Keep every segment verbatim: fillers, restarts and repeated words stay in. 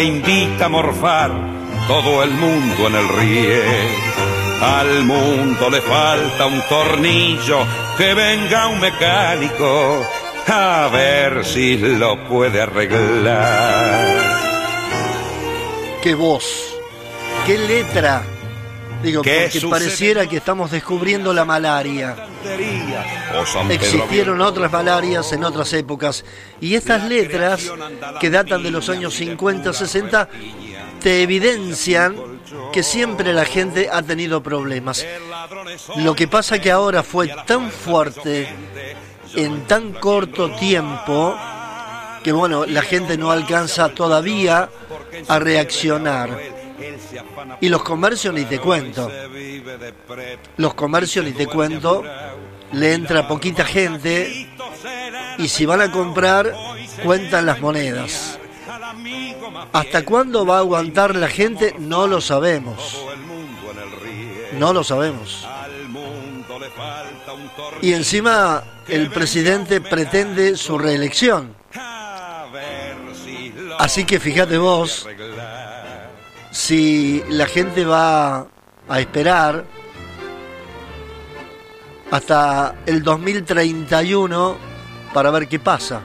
Invita a morfar todo el mundo en el riel. Al mundo le falta un tornillo, que venga un mecánico a ver si lo puede arreglar. Qué voz, qué letra. Digo, ¿Qué porque sucede? Pareciera que estamos descubriendo la malaria. Existieron otras malarias en otras épocas. Y estas letras, que datan de los años cincuenta, sesenta, te evidencian que siempre la gente ha tenido problemas. Lo que pasa que ahora fue tan fuerte, en tan corto tiempo, que bueno, la gente no alcanza todavía a reaccionar. Y los comercios ni te cuento. Los comercios ni te cuento. Le entra poquita gente y si van a comprar, cuentan las monedas. ¿Hasta cuándo va a aguantar la gente? No lo sabemos. No lo sabemos. Y encima el presidente pretende su reelección. Así que fíjate vos, si la gente va a esperar hasta el dos mil treinta y uno para ver qué pasa.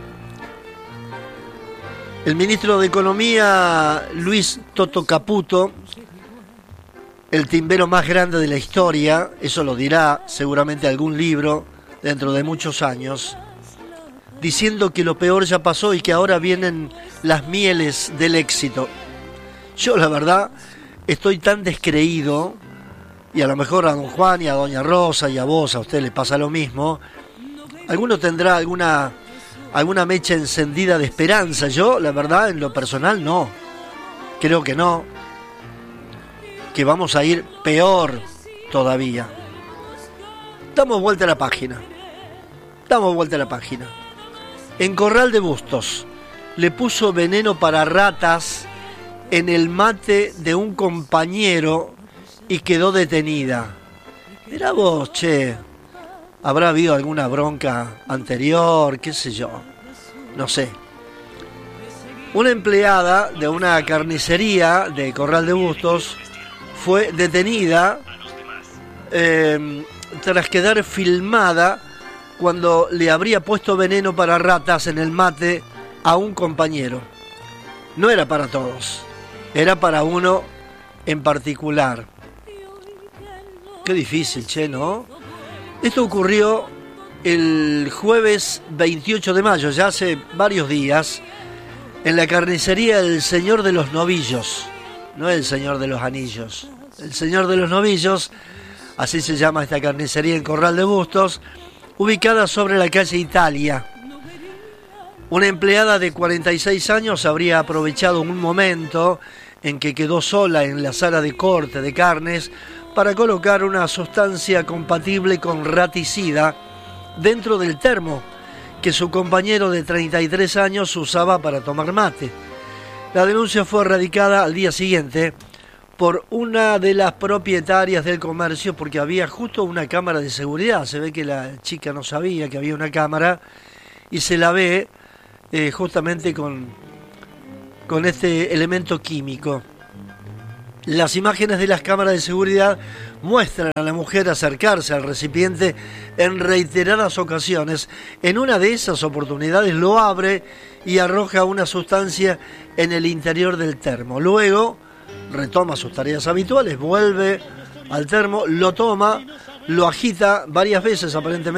El ministro de Economía, Luis Toto Caputo, el timbero más grande de la historia, eso lo dirá seguramente algún libro dentro de muchos años, diciendo que lo peor ya pasó y que ahora vienen las mieles del éxito. Yo la verdad estoy tan descreído, y a lo mejor a don Juan y a doña Rosa y a vos, a usted le pasa lo mismo. Alguno tendrá alguna, alguna mecha encendida de esperanza. Yo la verdad en lo personal no, creo que no, que vamos a ir peor todavía. Damos vuelta a la página, damos vuelta a la página. En Corral de Bustos le puso veneno para ratas en el mate de un compañero y quedó detenida. Mirá vos, che, habrá habido alguna bronca anterior, qué sé yo, no sé. Una empleada de una carnicería de Corral de Bustos fue detenida eh, tras quedar filmada cuando le habría puesto veneno para ratas en el mate a un compañero. No era para todos, era para uno en particular. Qué difícil, che, ¿no? Esto ocurrió el jueves veintiocho de mayo, ya hace varios días, en la carnicería El Señor de los Novillos. No el Señor de los Anillos, El Señor de los Novillos, así se llama esta carnicería en Corral de Bustos, ubicada sobre la calle Italia. Una empleada de cuarenta y seis años habría aprovechado un momento en que quedó sola en la sala de corte de carnes para colocar una sustancia compatible con raticida dentro del termo que su compañero de treinta y tres años usaba para tomar mate. La denuncia fue radicada al día siguiente por una de las propietarias del comercio porque había justo una cámara de seguridad. Se ve que la chica no sabía que había una cámara y se la ve eh, justamente con, con este elemento químico. Las imágenes de las cámaras de seguridad muestran a la mujer acercarse al recipiente en reiteradas ocasiones. En una de esas oportunidades lo abre y arroja una sustancia en el interior del termo. Luego retoma sus tareas habituales, vuelve al termo, lo toma, lo agita varias veces aparentemente